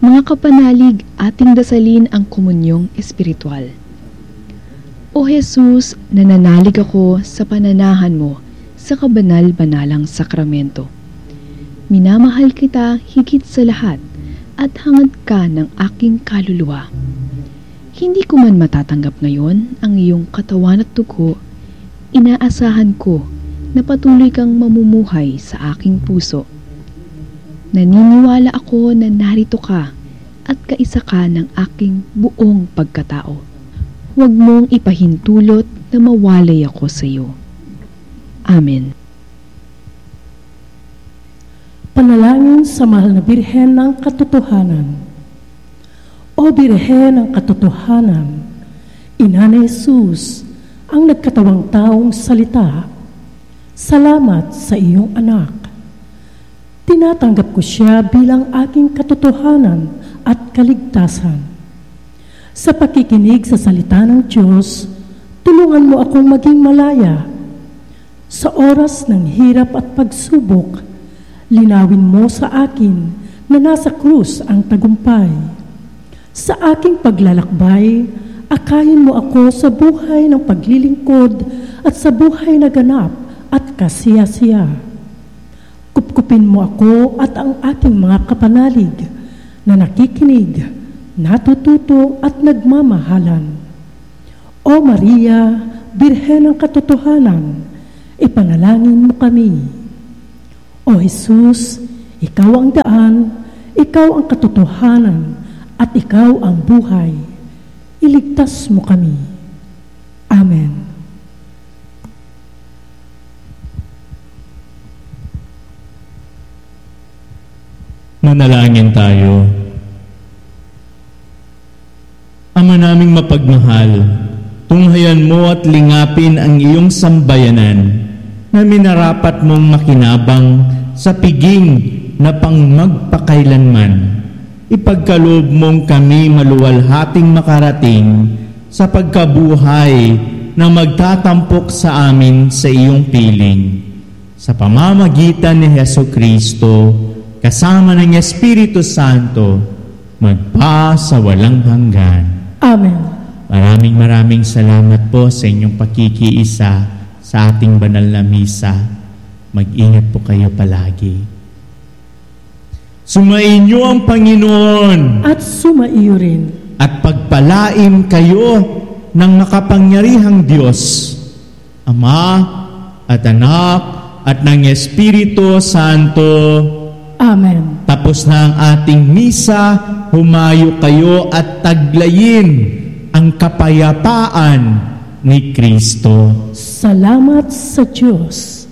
Mga kapanalig, ating dasalin ang komunyong espiritual. O Jesus, nananalig ako sa pananahan mo sa kabanal-banalang sakramento. Minamahal kita higit sa lahat at hangad ka ng aking kaluluwa. Hindi ko man matatanggap ngayon ang iyong katawan at dugo, inaasahan ko na patuloy kang mamumuhay sa aking puso. Naniniwala ako na narito ka at kaisa ka ng aking buong pagkatao. Huwag mong ipahintulot na mawalay ako sa iyo. Amen. Panalangin sa mahal na Birhen ng Katotohanan. O Birhen ng Katotohanan, Ina ni Jesus, ang nagkatawang taong salita, salamat sa iyong anak. Tinatanggap ko siya bilang aking katotohanan at kaligtasan. Sa pakikinig sa salita ng Diyos, tulungan mo akong maging malaya. Sa oras ng hirap at pagsubok, linawin mo sa akin na nasa krus ang tagumpay. Sa aking paglalakbay, akayin mo ako sa buhay ng paglilingkod at sa buhay na ganap at kasiya-siya. Kupkupin mo ako at ang ating mga kapanalig na nakikinig, natututo at nagmamahalan. O Maria, Birhen ng Katotohanan, ipanalangin mo kami. O Jesus, ikaw ang daan, ikaw ang katotohanan, at ikaw ang buhay. Iligtas mo kami. Amen. Manalangin tayo. Ama naming mapagmahal, tunghayan mo at lingapin ang iyong sambayanan na minarapat mong makinabang sa piging na pangmagpakailanman. Ipagkaloob mong kami maluwalhating makarating sa pagkabuhay na magtatampok sa amin sa iyong piling. Sa pamamagitan ni Jesucristo, kasama ng Espiritu Santo, magpa sa walang hanggan. Amen. Maraming salamat po sa inyong pakikiisa sa ating banal na misa. Mag-ingat po kayo palagi. Sumainyo ang Panginoon at sumaiyo rin, at pagpalain kayo ng makapangyarihang Diyos, Ama at Anak at ng Espiritu Santo. Amen. Tapos na ang ating misa, humayo kayo at taglayin ang kapayapaan ni Kristo. Salamat sa Diyos.